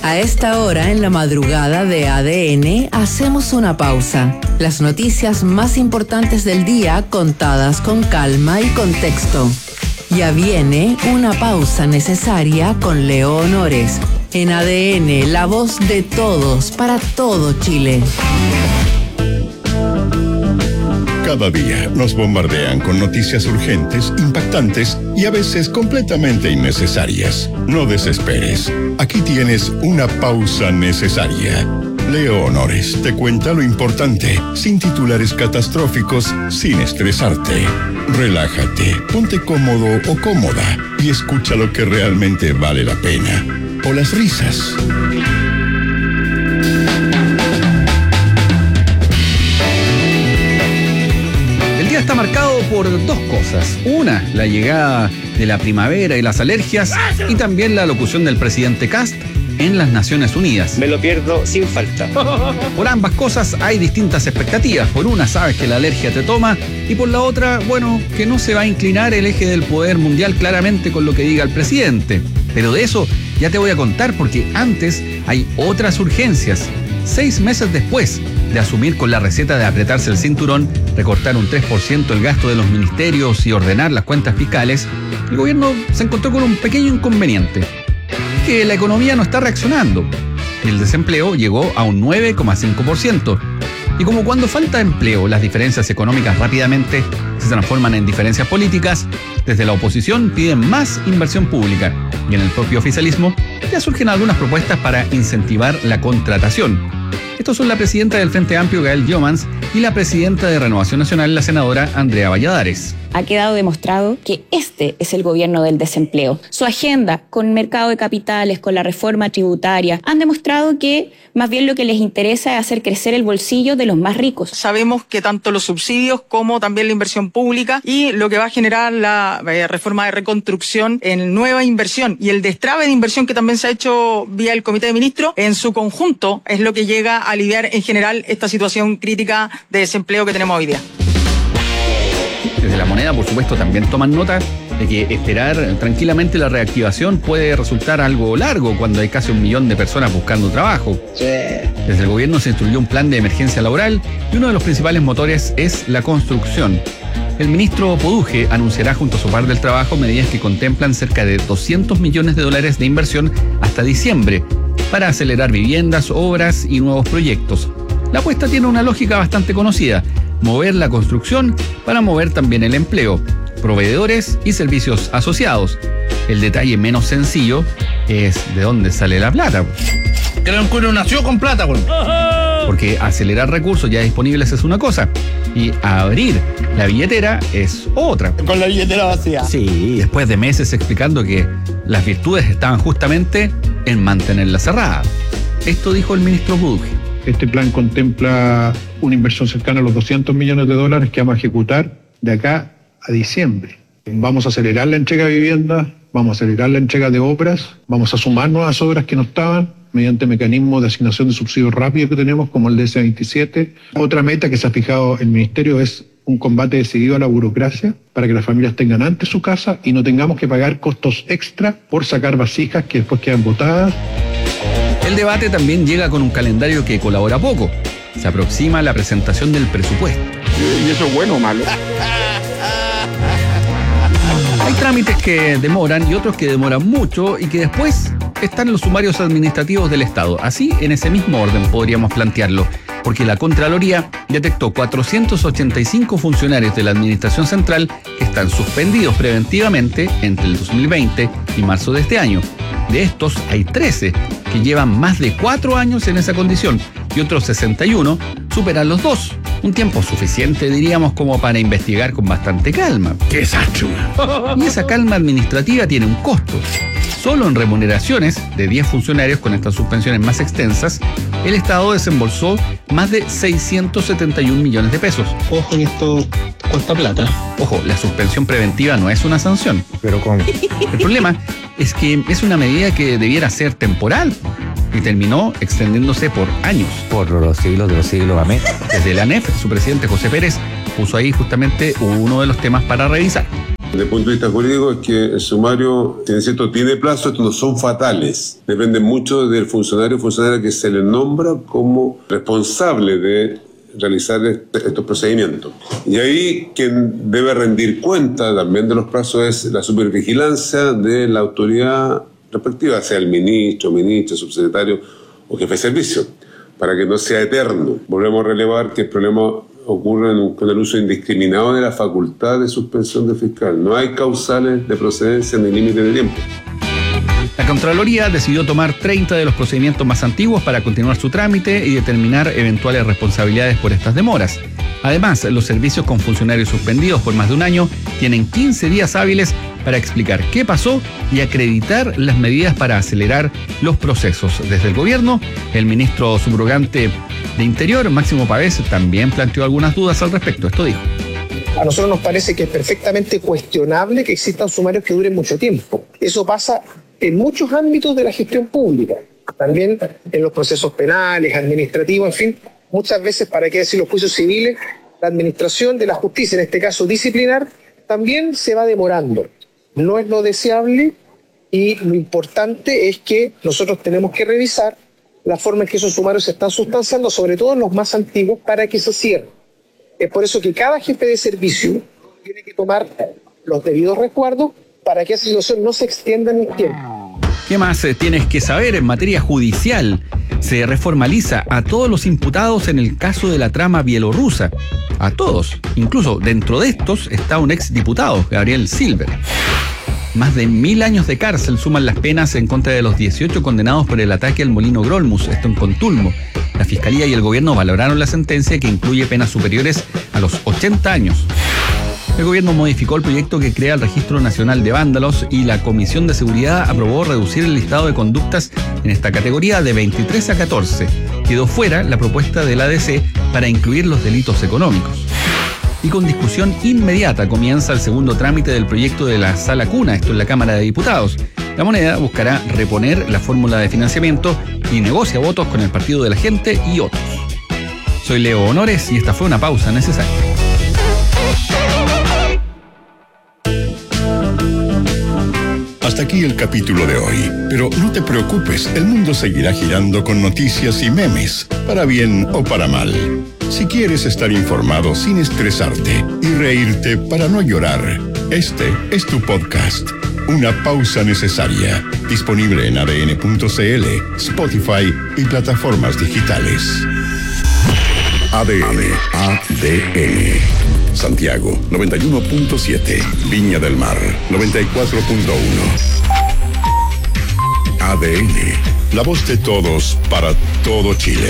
A esta hora, en la madrugada de ADN, hacemos una pausa. Las noticias más importantes del día contadas con calma y contexto. Ya viene una pausa necesaria con Leo Honores. En ADN, la voz de todos para todo Chile. Cada día nos bombardean con noticias urgentes, impactantes y a veces completamente innecesarias. No desesperes. Aquí tienes una pausa necesaria. Leo Honores te cuenta lo importante, sin titulares catastróficos, sin estresarte. Relájate, ponte cómodo o cómoda y escucha lo que realmente vale la pena. O las risas. Está marcado por dos cosas. Una, la llegada de la primavera y las alergias, y también la locución del presidente Kast en las Naciones Unidas. Me lo pierdo sin falta. Por ambas cosas hay distintas expectativas. Por una, sabes que la alergia te toma, y por la otra, bueno, que no se va a inclinar el eje del poder mundial claramente con lo que diga el presidente. Pero de eso ya te voy a contar, porque antes hay otras urgencias. 6 meses después de asumir con la receta de apretarse el cinturón, recortar un 3% el gasto de los ministerios y ordenar las cuentas fiscales, el gobierno se encontró con un pequeño inconveniente, que la economía no está reaccionando y el desempleo llegó a un 9,5%. Y como cuando falta empleo, las diferencias económicas rápidamente se transforman en diferencias políticas, desde la oposición piden más inversión pública y en el propio oficialismo ya surgen algunas propuestas para incentivar la contratación. Estos son la presidenta del Frente Amplio, Gael Jomans, y la presidenta de Renovación Nacional, la senadora Andrea Valladares. Ha quedado demostrado que este es el gobierno del desempleo. Su agenda con el mercado de capitales, con la reforma tributaria, han demostrado que más bien lo que les interesa es hacer crecer el bolsillo de los más ricos. Sabemos que tanto los subsidios como también la inversión pública y lo que va a generar la reforma de reconstrucción en nueva inversión y el destrave de inversión que también se ha hecho vía el Comité de Ministros, en su conjunto es lo que llega a aliviar en general esta situación crítica de desempleo que tenemos hoy día. Desde la moneda, por supuesto, también toman nota de que esperar tranquilamente la reactivación puede resultar algo largo cuando hay casi 1 millón de personas buscando trabajo. Sí. Desde el gobierno se instruyó un plan de emergencia laboral y uno de los principales motores es la construcción. El ministro Poduje anunciará junto a su par del trabajo medidas que contemplan cerca de $200 millones de inversión hasta diciembre para acelerar viviendas, obras y nuevos proyectos. La apuesta tiene una lógica bastante conocida: mover la construcción para mover también el empleo, proveedores y servicios asociados. El detalle menos sencillo es de dónde sale la plata. Gran Cuero nació con plata, güey. Porque acelerar recursos ya disponibles es una cosa y abrir la billetera es otra. Con la billetera vacía. Sí, después de meses explicando que las virtudes estaban justamente en mantenerla cerrada. Esto dijo el ministro Poduje. Este plan contempla una inversión cercana a los $200 millones que vamos a ejecutar de acá a diciembre. Vamos a acelerar la entrega de viviendas, vamos a acelerar la entrega de obras, vamos a sumar nuevas obras que no estaban mediante mecanismos de asignación de subsidios rápidos que tenemos, como el DS27. Otra meta que se ha fijado el Ministerio es un combate decidido a la burocracia para que las familias tengan antes su casa y no tengamos que pagar costos extra por sacar vasijas que después quedan botadas. El debate también llega con un calendario que colabora poco. Se aproxima la presentación del presupuesto. ¿Y eso es bueno o malo? Hay trámites que demoran y otros que demoran mucho y que después están en los sumarios administrativos del Estado. Así, en ese mismo orden podríamos plantearlo, porque la Contraloría detectó 485 funcionarios de la Administración Central que están suspendidos preventivamente entre el 2020 y marzo de este año. De estos, hay 13 que llevan más de 4 años en esa condición y otros 61 superan los 2. Un tiempo suficiente, diríamos, como para investigar con bastante calma. ¡Qué desastre! Y esa calma administrativa tiene un costo. Solo en remuneraciones de 10 funcionarios con estas suspensiones más extensas, el Estado desembolsó más de 671 millones de pesos. Ojo, en esto cuesta plata. Ojo, la suspensión preventiva no es una sanción. Pero ¿cómo? El problema es que es una medida que debiera ser temporal y terminó extendiéndose por años. Por los siglos de los siglos, amén. Desde la ANEF, su presidente José Pérez puso ahí justamente uno de los temas para revisar. Desde el punto de vista jurídico es que el sumario, si es cierto, tiene plazo, estos no son fatales. Depende mucho del funcionario o funcionaria que se le nombra como responsable de realizar estos procedimientos. Y ahí quien debe rendir cuenta también de los plazos es la supervigilancia de la autoridad respectiva, sea el ministro, subsecretario o jefe de servicio, para que no sea eterno. Volvemos a relevar que el problema ocurre con el uso indiscriminado de la facultad de suspensión del fiscal. No hay causales de procedencia ni límite de tiempo. La Contraloría decidió tomar 30 de los procedimientos más antiguos para continuar su trámite y determinar eventuales responsabilidades por estas demoras. Además, los servicios con funcionarios suspendidos por más de un año tienen 15 días hábiles para explicar qué pasó y acreditar las medidas para acelerar los procesos. Desde el gobierno, el ministro subrogante de Interior, Máximo Pavés, también planteó algunas dudas al respecto. Esto dijo: a nosotros nos parece que es perfectamente cuestionable que existan sumarios que duren mucho tiempo. Eso pasa en muchos ámbitos de la gestión pública, también en los procesos penales, administrativos, en fin, muchas veces, para qué decir los juicios civiles, la administración de la justicia, en este caso disciplinar, también se va demorando. No es lo deseable y lo importante es que nosotros tenemos que revisar la forma en que esos sumarios se están sustanciando, sobre todo en los más antiguos, para que se cierren. Es por eso que cada jefe de servicio tiene que tomar los debidos resguardos para que esa situación no se extienda en el tiempo. ¿Qué más tienes que saber en materia judicial? Se reformaliza a todos los imputados en el caso de la trama bielorrusa. A todos. Incluso dentro de estos está un exdiputado, Gabriel Silver. Más de 1000 años de cárcel suman las penas en contra de los 18 condenados por el ataque al molino Grolmus, esto en Contulmo. La Fiscalía y el Gobierno valoraron la sentencia, que incluye penas superiores a los 80 años. El Gobierno modificó el proyecto que crea el Registro Nacional de Vándalos y la Comisión de Seguridad aprobó reducir el listado de conductas en esta categoría de 23 a 14. Quedó fuera la propuesta del ADC para incluir los delitos económicos. Y con discusión inmediata comienza el segundo trámite del proyecto de la Sala Cuna, esto en la Cámara de Diputados. La Moneda buscará reponer la fórmula de financiamiento y negocia votos con el Partido de la Gente y otros. Soy Leo Honores y esta fue una pausa necesaria. Hasta aquí el capítulo de hoy, pero no te preocupes, el mundo seguirá girando con noticias y memes, para bien o para mal. Si quieres estar informado sin estresarte y reírte para no llorar, este es tu podcast, Una Pausa Necesaria, disponible en adn.cl, Spotify y plataformas digitales. ADN. Santiago 91.7, Viña del Mar 94.1. ADN, la voz de todos para todo Chile.